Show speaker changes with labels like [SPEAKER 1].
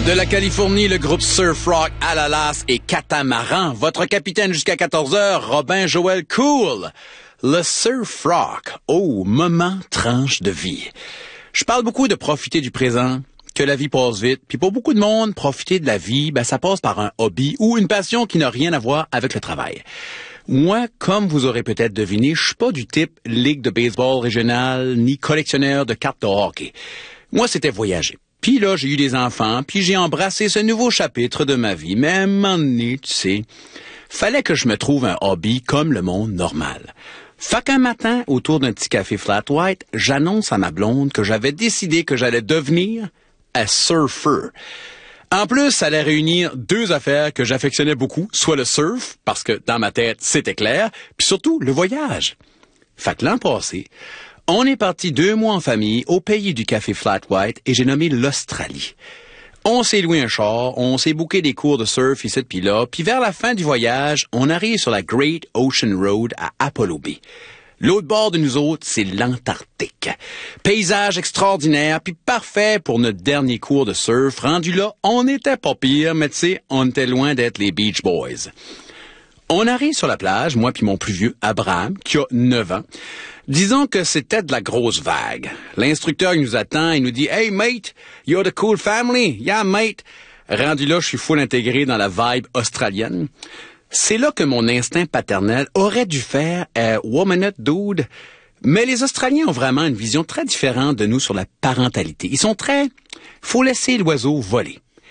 [SPEAKER 1] De la Californie, le groupe Surf Rock à l'Alaska et Catamaran. Votre capitaine jusqu'à 14h, Robin Joël Cool. Le Surf Rock. Oh, moment tranche de vie. Je parle beaucoup de profiter du présent, que la vie passe vite. Puis pour beaucoup de monde, profiter de la vie, ça passe par un hobby ou une passion qui n'a rien à voir avec le travail. Moi, comme vous aurez peut-être deviné, je suis pas du type ligue de baseball régionale ni collectionneur de cartes de hockey. Moi, c'était voyager. Puis là, j'ai eu des enfants, puis j'ai embrassé ce nouveau chapitre de ma vie. Mais à un moment donné, tu sais, fallait que je me trouve un hobby comme le monde normal. Fait qu'un matin, autour d'un petit café flat white, j'annonce à ma blonde que j'avais décidé que j'allais devenir un surfer. En plus, ça allait réunir deux affaires que j'affectionnais beaucoup, soit le surf, parce que dans ma tête, c'était clair, puis surtout le voyage. Fait que l'an passé, on est parti 2 mois en famille au pays du café flat white et j'ai nommé l'Australie. On s'est loué un char, on s'est booké des cours de surf ici puis là, puis vers la fin du voyage, on arrive sur la Great Ocean Road à Apollo Bay. L'autre bord de nous autres, c'est l'Antarctique. Paysage extraordinaire, puis parfait pour notre dernier cours de surf. Rendu là, on n'était pas pire, mais tu sais, on était loin d'être les Beach Boys. On arrive sur la plage, moi puis mon plus vieux, Abraham, qui a 9 ans. Disons que c'était de la grosse vague. L'instructeur il nous attend, il nous dit « Hey, mate, you're the cool family. Yeah, mate. » Rendu là, je suis full intégré dans la vibe australienne. C'est là que mon instinct paternel aurait dû faire « Womanette, dude. » Mais les Australiens ont vraiment une vision très différente de nous sur la parentalité. Ils sont très « faut laisser l'oiseau voler ».